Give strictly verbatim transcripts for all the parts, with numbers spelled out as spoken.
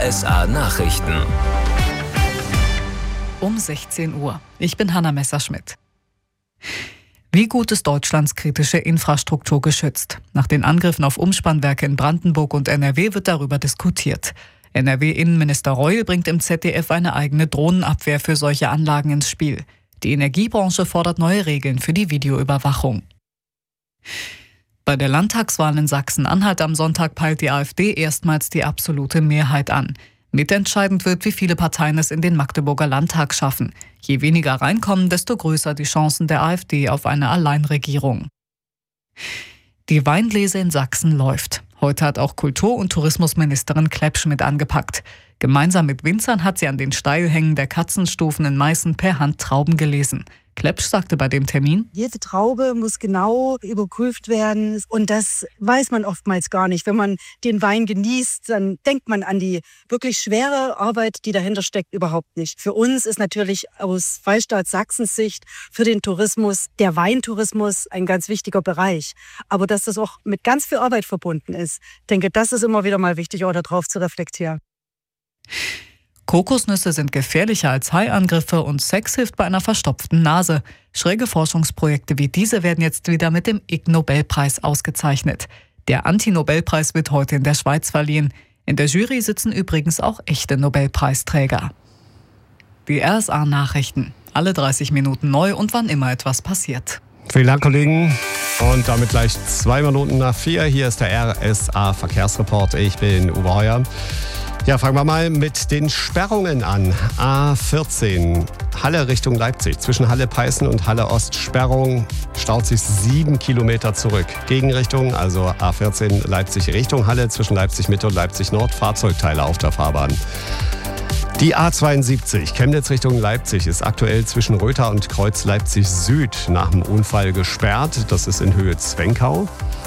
S A Nachrichten. Um sechzehn Uhr. Ich bin Hanna Messerschmidt. Wie gut ist Deutschlands kritische Infrastruktur geschützt? Nach den Angriffen auf Umspannwerke in Brandenburg und N R W wird darüber diskutiert. N R W-Innenminister Reul bringt im Z D F eine eigene Drohnenabwehr für solche Anlagen ins Spiel. Die Energiebranche fordert neue Regeln für die Videoüberwachung. Bei der Landtagswahl in Sachsen-Anhalt am Sonntag peilt die AfD erstmals die absolute Mehrheit an. Mitentscheidend wird, wie viele Parteien es in den Magdeburger Landtag schaffen. Je weniger reinkommen, desto größer die Chancen der AfD auf eine Alleinregierung. Die Weinlese in Sachsen läuft. Heute hat auch Kultur- und Tourismusministerin Klepsch mit angepackt. Gemeinsam mit Winzern hat sie an den Steilhängen der Katzenstufen in Meißen per Hand Trauben gelesen. Klepsch sagte bei dem Termin: Jede Traube muss genau überprüft werden und das weiß man oftmals gar nicht. Wenn man den Wein genießt, dann denkt man an die wirklich schwere Arbeit, die dahinter steckt, überhaupt nicht. Für uns ist natürlich aus Freistaat Sachsens Sicht für den Tourismus, der Weintourismus, ein ganz wichtiger Bereich. Aber dass das auch mit ganz viel Arbeit verbunden ist, denke, das ist immer wieder mal wichtig, auch darauf zu reflektieren. Kokosnüsse sind gefährlicher als Haiangriffe und Sex hilft bei einer verstopften Nase. Schräge Forschungsprojekte wie diese werden jetzt wieder mit dem Ig Nobelpreis ausgezeichnet. Der Anti-Nobelpreis wird heute in der Schweiz verliehen. In der Jury sitzen übrigens auch echte Nobelpreisträger. Die R S A-Nachrichten. Alle dreißig Minuten neu und wann immer etwas passiert. Vielen Dank, Kollegen. Und damit gleich zwei Minuten nach vier. Hier ist der R S A-Verkehrsreport. Ich bin Uwe Heuer. Ja, fangen wir mal mit den Sperrungen an. A vierzehn, Halle Richtung Leipzig. Zwischen Halle-Peißen und Halle-Ost Sperrung staut sich sieben Kilometer zurück. Gegenrichtung, also A vierzehn Leipzig Richtung Halle, zwischen Leipzig-Mitte und Leipzig-Nord, Fahrzeugteile auf der Fahrbahn. Die A zweiundsiebzig, Chemnitz Richtung Leipzig, ist aktuell zwischen Rötha und Kreuz Leipzig Süd nach dem Unfall gesperrt. Das ist in Höhe Zwenkau.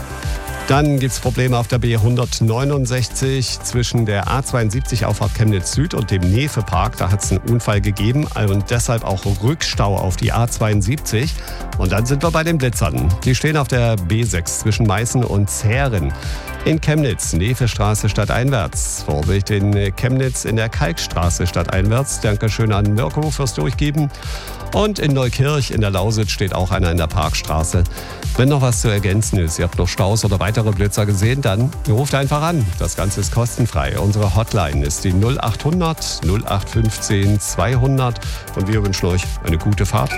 Dann gibt es Probleme auf der B hundertneunundsechzig zwischen der A zweiundsiebzig Auffahrt Chemnitz Süd und dem Nefe-Park. Da hat es einen Unfall gegeben und deshalb auch Rückstau auf die A zweiundsiebzig. Und dann sind wir bei den Blitzern. Die stehen auf der B sechs zwischen Meißen und Zähren. In Chemnitz, Nefe-Straße stadteinwärts. Vorsicht in Chemnitz in der Kalkstraße stadteinwärts. Dankeschön an Mirko fürs Durchgeben. Und in Neukirch in der Lausitz steht auch einer in der Parkstraße. Wenn noch was zu ergänzen ist, ihr habt noch Staus oder weitere Blitzer gesehen, dann ruft einfach an. Das Ganze ist kostenfrei. Unsere Hotline ist die null achthundert null acht fünfzehn zweihundert und wir wünschen euch eine gute Fahrt.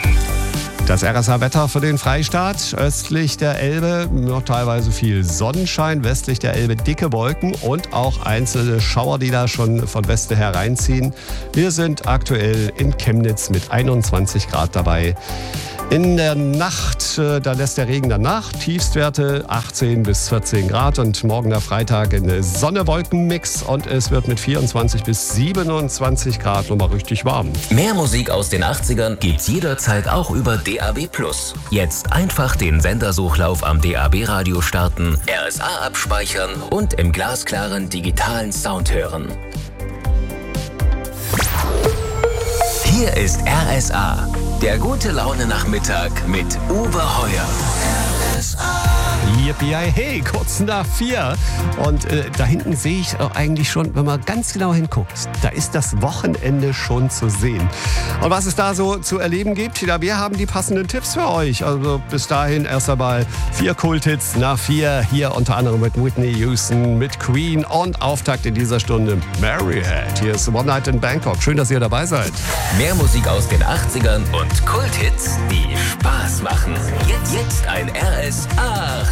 Das R S A-Wetter für den Freistaat. Östlich der Elbe noch teilweise viel Sonnenschein, westlich der Elbe dicke Wolken und auch einzelne Schauer, die da schon von Westen hereinziehen. Wir sind aktuell in Chemnitz mit einundzwanzig Grad dabei. In der Nacht, da lässt der Regen dann nach. Tiefstwerte achtzehn bis vierzehn Grad und morgen der Freitag ein Sonne-Wolken-Mix und es wird mit vierundzwanzig bis siebenundzwanzig Grad nochmal richtig warm. Mehr Musik aus den achtzigern gibt's jederzeit auch über D A B plus. Jetzt einfach den Sendersuchlauf am D A B-Radio starten, R S A abspeichern und im glasklaren digitalen Sound hören. Hier ist R S A. Der gute Laune-Nachmittag mit Uwe Heuer. R S A. Yippie, hey, kurz nach vier. Und äh, da hinten sehe ich auch eigentlich schon, wenn man ganz genau hinguckt, da ist das Wochenende schon zu sehen. Und was es da so zu erleben gibt, ja, wir haben die passenden Tipps für euch. Also bis dahin erst einmal vier Kulthits nach vier. Hier unter anderem mit Whitney Houston, mit Queen und Auftakt in dieser Stunde Maryhead. Hier ist One Night in Bangkok. Schön, dass ihr dabei seid. Mehr Musik aus den achtzigern und Kulthits, die Spaß machen. Jetzt, jetzt ein R S A